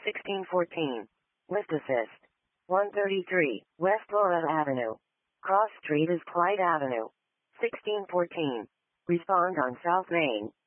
1614. Lift assist. 133. West Laura Avenue. Cross Street is Clyde Avenue. 1614. Respond on South Main.